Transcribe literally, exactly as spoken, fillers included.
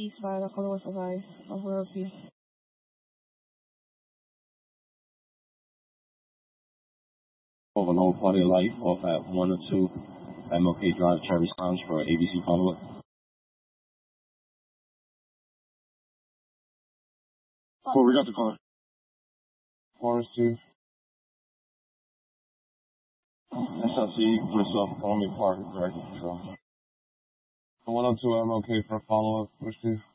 ceasefire, follow us advice of World Peace. Over no party of life off at one or two M L K Drive, Cherry Lounge for A B C follow-up. Oh, we got the call. Forest two. S L C, myself, Columbia Park, Director Control. one oh two M L K for a follow-up, push two.